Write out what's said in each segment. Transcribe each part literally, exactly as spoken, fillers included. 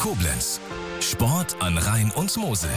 Koblenz. Sport an Rhein und Mosel.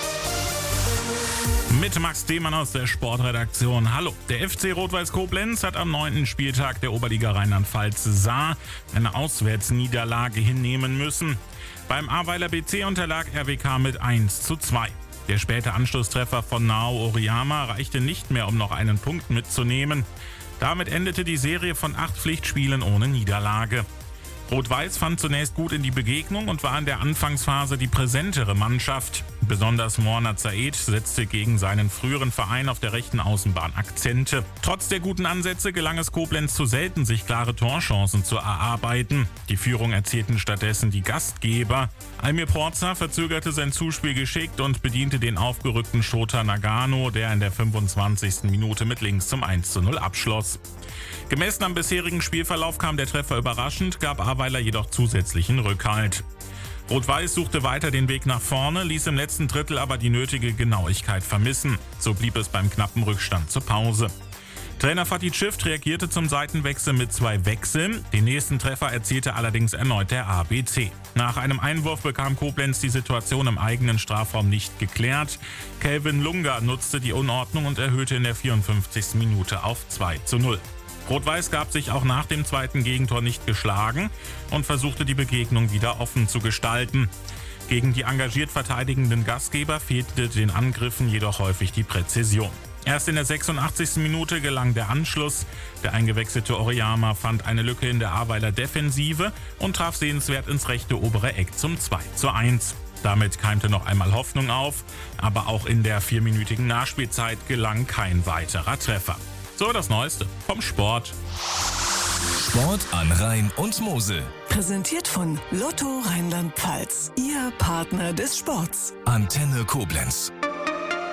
Mit Max Demann aus der Sportredaktion. Hallo, der F C Rot-Weiß Koblenz hat am neunten Spieltag der Oberliga Rheinland-Pfalz Saar eine Auswärtsniederlage hinnehmen müssen. Beim Ahrweiler B C unterlag R W K mit eins zu zwei. Der späte Anschlusstreffer von Nao Oriyama reichte nicht mehr, um noch einen Punkt mitzunehmen. Damit endete die Serie von acht Pflichtspielen ohne Niederlage. Rot-Weiß fand zunächst gut in die Begegnung und war in der Anfangsphase die präsentere Mannschaft. Besonders Morna Zaid setzte gegen seinen früheren Verein auf der rechten Außenbahn Akzente. Trotz der guten Ansätze gelang es Koblenz zu selten, sich klare Torchancen zu erarbeiten. Die Führung erzielten stattdessen die Gastgeber. Almir Porza verzögerte sein Zuspiel geschickt und bediente den aufgerückten Shota Nagano, der in der fünfundzwanzigsten Minute mit links zum eins zu null abschloss. Gemessen am bisherigen Spielverlauf kam der Treffer überraschend, gab Ahrweiler jedoch zusätzlichen Rückhalt. Rot-Weiß suchte weiter den Weg nach vorne, ließ im letzten Drittel aber die nötige Genauigkeit vermissen. So blieb es beim knappen Rückstand zur Pause. Trainer Fatih Çift reagierte zum Seitenwechsel mit zwei Wechseln. Den nächsten Treffer erzielte allerdings erneut der A B C. Nach einem Einwurf bekam Koblenz die Situation im eigenen Strafraum nicht geklärt. Kelvin Lunga nutzte die Unordnung und erhöhte in der vierundfünfzigsten Minute auf zwei zu null. Rot-Weiß gab sich auch nach dem zweiten Gegentor nicht geschlagen und versuchte die Begegnung wieder offen zu gestalten. Gegen die engagiert verteidigenden Gastgeber fehlte den Angriffen jedoch häufig die Präzision. Erst in der sechsundachtzigsten Minute gelang der Anschluss. Der eingewechselte Oriyama fand eine Lücke in der Ahrweiler Defensive und traf sehenswert ins rechte obere Eck zum zwei zu eins. Damit keimte noch einmal Hoffnung auf, aber auch in der vierminütigen Nachspielzeit gelang kein weiterer Treffer. So, das Neueste vom Sport. Sport an Rhein und Mosel. Präsentiert von Lotto Rheinland-Pfalz. Ihr Partner des Sports. Antenne Koblenz.